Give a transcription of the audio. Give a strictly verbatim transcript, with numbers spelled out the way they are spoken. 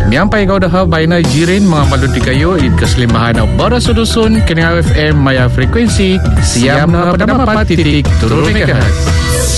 Miampai kau dah baina jirin mengamal di kayu id keselimahan bara sudusun kini F M maya frekuensi siam na pada titik turun megahertz.